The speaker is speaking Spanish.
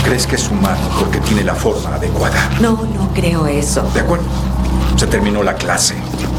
Crees que es humano porque tiene la forma adecuada. No creo eso. De acuerdo. Se terminó la clase.